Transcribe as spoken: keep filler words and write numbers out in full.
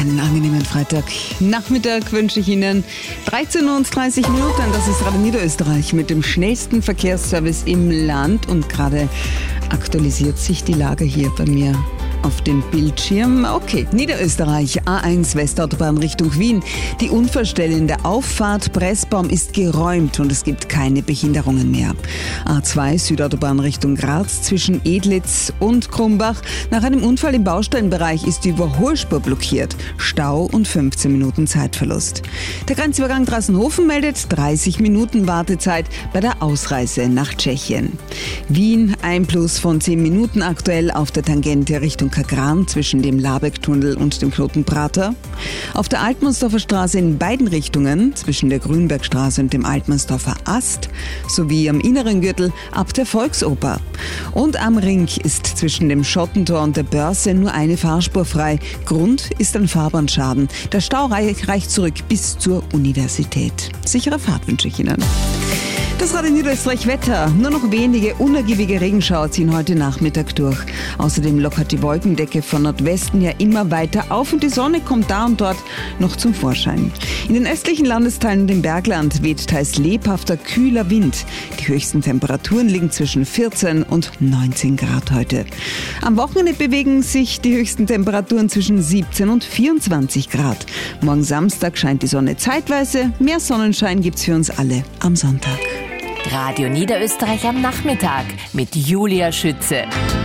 Einen angenehmen Freitagnachmittag wünsche ich Ihnen. dreizehn Uhr und dreißig Minuten, das ist Radio Niederösterreich mit dem schnellsten Verkehrsservice im Land. Und gerade aktualisiert sich die Lage hier bei mir auf dem Bildschirm. Okay, Niederösterreich, A eins Westautobahn Richtung Wien. Die Unfallstelle in der Auffahrt Pressbaum ist geräumt und es gibt keine Behinderungen mehr. A zwei Südautobahn Richtung Graz zwischen Edlitz und Krumbach. Nach einem Unfall im Baustellenbereich ist die Überholspur blockiert. Stau und fünfzehn Minuten Zeitverlust. Der Grenzübergang Drassenhofen meldet dreißig Minuten Wartezeit bei der Ausreise nach Tschechien. Wien, ein Plus von zehn Minuten aktuell auf der Tangente Richtung Kagran zwischen dem Labeck-Tunnel und dem Knotenprater. Auf der Altmannsdorfer Straße in beiden Richtungen zwischen der Grünbergstraße und dem Altmannsdorfer Ast sowie am inneren Gürtel ab der Volksoper. Und am Ring ist zwischen dem Schottentor und der Börse nur eine Fahrspur frei. Grund ist ein Fahrbahnschaden. Der Stau reicht zurück bis zur Universität. Sichere Fahrt wünsche ich Ihnen. Das Radio Niederösterreich Wetter. Nur noch wenige unergiebige Regenschauer ziehen heute Nachmittag durch. Außerdem lockert die Wolkendecke von Nordwesten ja immer weiter auf und die Sonne kommt da und dort noch zum Vorschein. In den östlichen Landesteilen und im Bergland weht teils lebhafter, kühler Wind. Die höchsten Temperaturen liegen zwischen vierzehn und neunzehn Grad heute. Am Wochenende bewegen sich die höchsten Temperaturen zwischen siebzehn und vierundzwanzig Grad. Morgen Samstag scheint die Sonne zeitweise. Mehr Sonnenschein gibt's für uns alle am Sonntag. Radio Niederösterreich am Nachmittag mit Julia Schütze.